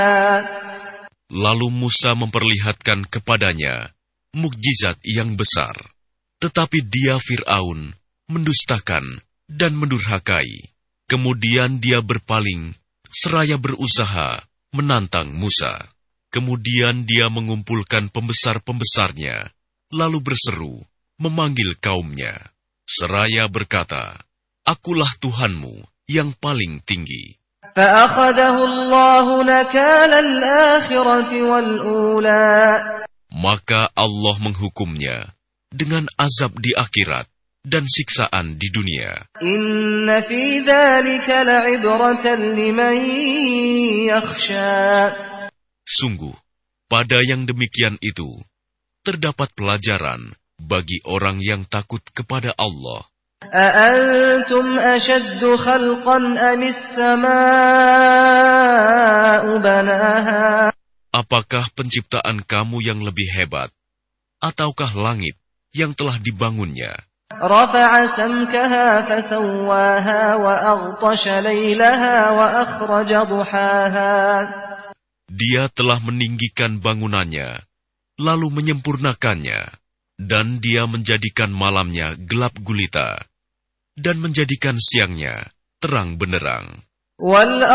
Lalu Musa memperlihatkan kepadanya mukjizat yang besar. Tetapi dia Fir'aun mendustakan dan mendurhakai. Kemudian dia berpaling seraya berusaha menantang Musa. Kemudian dia mengumpulkan pembesar-pembesarnya, lalu berseru, memanggil kaumnya. Seraya berkata, "Akulah Tuhanmu yang paling tinggi." Maka Allah menghukumnya dengan azab di akhirat dan siksaan di dunia. Inna fi dzalika la'ibratan liman yakhsha. Sungguh, pada yang demikian itu, terdapat pelajaran bagi orang yang takut kepada Allah. أأنتم أشد خلقا أم السماء بناها. Apakah penciptaan kamu yang lebih hebat, ataukah langit yang telah dibangunnya? رفع سمكها فسواها وأغطش ليلها وأخرج ضحاها. Dia telah meninggikan bangunannya, lalu menyempurnakannya, dan dia menjadikan malamnya gelap gulita, dan menjadikan siangnya terang benderang.